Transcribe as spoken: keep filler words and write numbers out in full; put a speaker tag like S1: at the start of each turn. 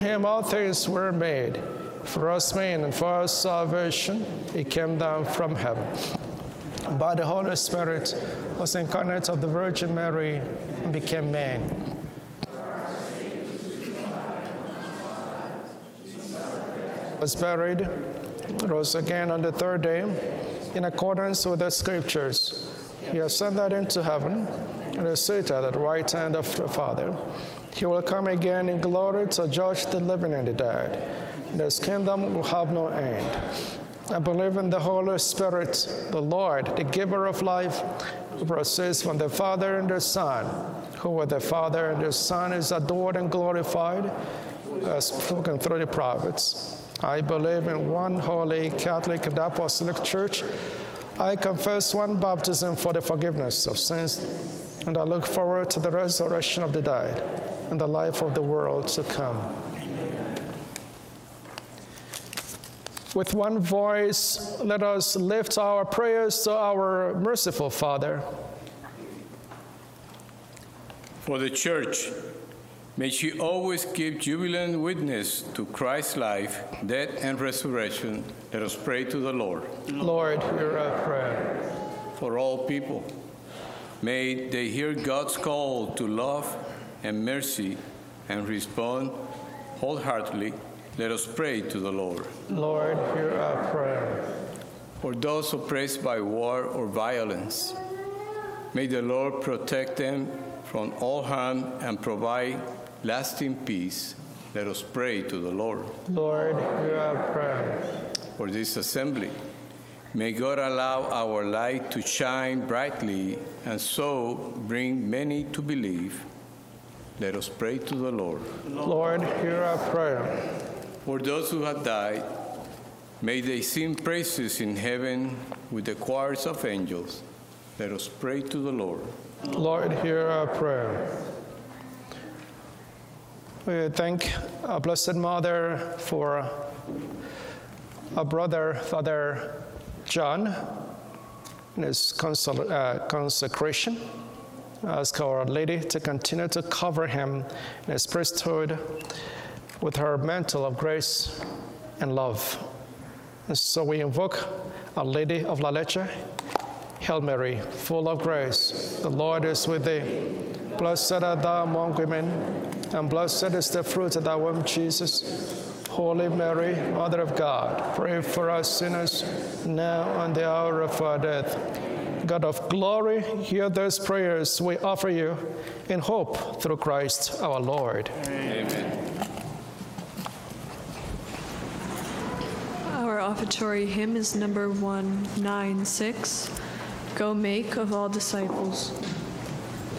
S1: him all things were made. For us men and for our salvation, he came down from heaven. By the Holy Spirit, was incarnate of the Virgin Mary, and became man. Was buried, rose again on the third day, in accordance with the Scriptures. He ascended into heaven, and is seated at the right hand of the Father. He will come again in glory to judge the living and the dead. And his kingdom will have no end. I believe in the Holy Spirit, the Lord, the giver of life, who proceeds from the Father and the Son, who with the Father and the Son is adored and glorified, as spoken through the prophets. I believe in one holy Catholic and Apostolic Church. I confess one baptism for the forgiveness of sins, and I look forward to the resurrection of the dead and the life of the world to come. With one voice, let us lift our prayers to our merciful Father.
S2: For the Church, may she always give jubilant witness to Christ's life, death, and resurrection. Let us pray to the Lord.
S1: Lord, hear our prayer.
S2: For all people, may they hear God's call to love and mercy and respond wholeheartedly. Let us pray to the Lord.
S1: Lord, hear our prayer.
S2: For those oppressed by war or violence, may the Lord protect them from all harm and provide lasting peace. Let us pray to the Lord.
S1: Lord, hear our prayer.
S2: For this assembly, may God allow our light to shine brightly and so bring many to believe. Let us pray to the Lord.
S1: Lord, hear our prayer.
S2: For those who have died, may they sing praises in heaven with the choirs of angels. Let us pray to the Lord.
S1: Lord, hear our prayer. We thank our Blessed Mother for our brother, Father John, in his consol- uh, consecration. Ask Our Lady to continue to cover him in his priesthood with her mantle of grace and love. And so we invoke Our Lady of La Leche. Hail Mary, full of grace, the Lord is with thee. Blessed art thou among women, and blessed is the fruit of thy womb, Jesus. Holy Mary, Mother of God, pray for us sinners, now and the hour of our death. God of glory, hear those prayers we offer you in hope through Christ our Lord.
S2: Amen.
S3: Our offertory hymn is number one ninety-six, Go Make of All Disciples.